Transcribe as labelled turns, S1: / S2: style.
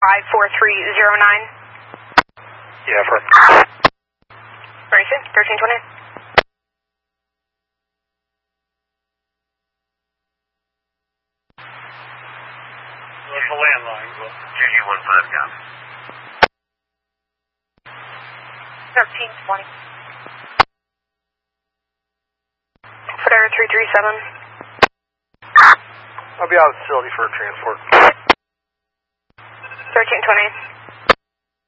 S1: 54309.
S2: Yeah, for.
S1: Sorry, 1320.
S2: There's a landline, but.
S3: GG15, yeah.
S1: 1320. Federa 337.
S2: I'll be out of the facility for a transport.
S1: 1320.